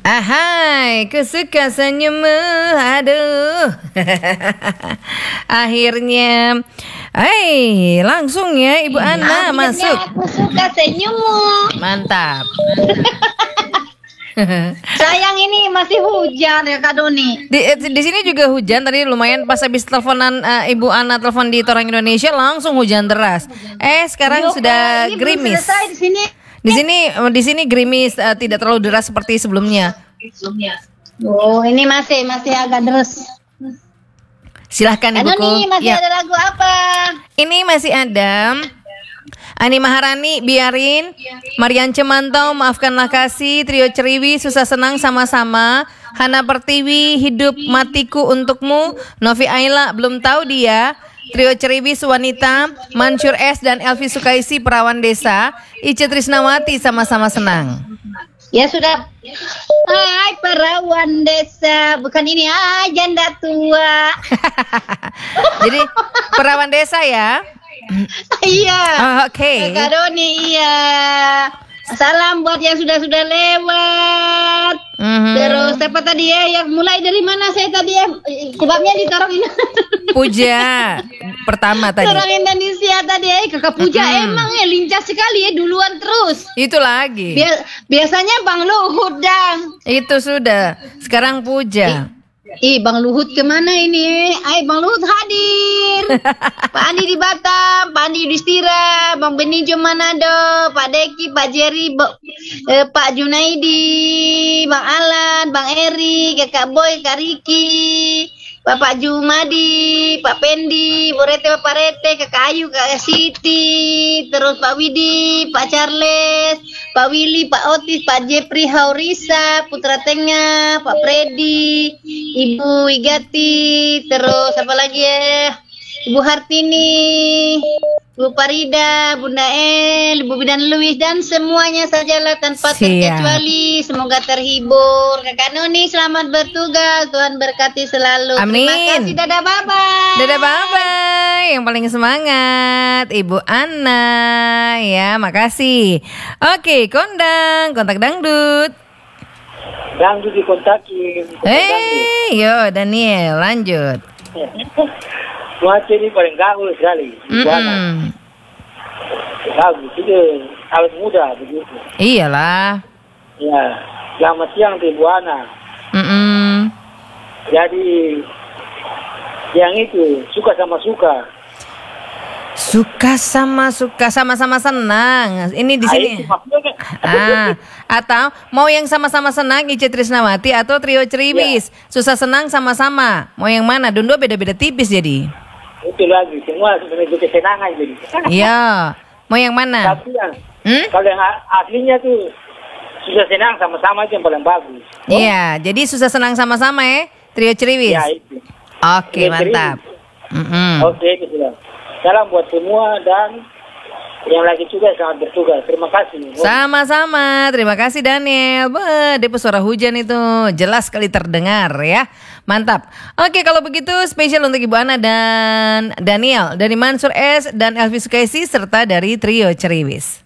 Ahai, kesuka senyummu, aduh. Akhirnya, langsung ya Ibu Ana masuk. Aku suka senyummu. Mantap. Sayang ini masih hujan ya Kak Doni. Di sini juga hujan tadi lumayan pas habis teleponan Ibu Ana telepon di Torang Indonesia langsung hujan deras. Sekarang sudah Ini belum gerimis. selesai di sini. Di sini gerimis, tidak terlalu deras seperti sebelumnya. Oh, ini masih agak deras. Silahkan Kak Ibuku. Doni masih Ya. ada lagu apa? Ini masih ada Ani Maharani, Biarin, Marian Cemantau, Maafkanlah Kasih, Trio Ceriwi, Susah Senang Sama-sama, Hana Pertiwi, Hidup Matiku Untukmu, Novi Aila, Belum Tahu Dia, Trio Ceriwi, Wanita, Mansur S dan Elvi Sukaisi, Perawan Desa, Ice Trisnawati, Sama-sama Senang. Ya sudah. Hai perawan desa, bukan ini janda tua. Jadi Perawan Desa ya. Iya. Oke. Kak Doni, iya. Salam buat yang sudah lewat. Terus siapa tadi ya? Yang mulai dari mana saya tadi ya? Sebabnya di Torong ini. Puja pertama tadi. Torong Indonesia tadi ya. Kakak Puja emang ya lincah sekali ya, duluan terus. Itu lagi. Biasanya Bang Luhut dang. Itu sudah. Sekarang Puja. Bang Luhut kemana ini? Bang Luhut hadir. Pak Andi di Batam, Pak Andi Yudhistira, Bang Benijo Manado, Pak Deki, Pak Jerry, Pak Junaidi, Bang Alan, Bang Eri, Kakak Boy, Kak Riki, Bapak Jumadi, Pak Pendi, Bu Rete, Bapak Rete, Kakak Ayu, Kakak Siti, terus Pak Widi, Pak Charles, Pak Willy, Pak Otis, Pak Jepri Haurisa, Putra Tengah, Pak Freddy, Ibu Igati, terus apa lagi ya? Ibu Hartini, Ibu Parida, Bunda El, Ibu Bidan Luis, dan semuanya sajalah tanpa terkecuali. Semoga terhibur. Kakak Noni selamat bertugas, Tuhan berkati selalu. Amin. Terima kasih, dadah bye-bye. Dadah bye-bye. Yang paling semangat Ibu Ana ya, makasih. Oke, kondang, kontak dangdut. Dangdut dikontakin. Yo Daniel, lanjut. Cuaca ini paling gaul sekali. Gaul, itu awet muda begitu. Iyalah. Ya, selamat siang Ibu Ana. Jadi yang itu suka sama suka. Suka sama suka, sama-sama senang. Ini di sini. Atau mau yang sama-sama senang Ice Trisnawati atau Trio Ceriwis. Susah senang sama-sama. Mau yang mana? Dua beda-beda tipis jadi. Itu lagi semua menuju kesenangan jadi. Iya. Mau yang mana? Tapi kalau yang aslinya tuh susah senang sama-sama itu yang paling bagus. Iya, jadi susah senang sama-sama ya, Trio Ceriwis. Ya itu. Oke, mantap. Oke, itu sudah. Salam buat semua dan yang lagi juga sangat bertugas. Terima kasih. Sama-sama. Terima kasih Daniel. Depo suara hujan itu jelas sekali terdengar ya. Mantap. Oke, kalau begitu spesial untuk Ibu Ana dan Daniel dari Mansur S dan Elvi Sukaisi serta dari Trio Ceriwis.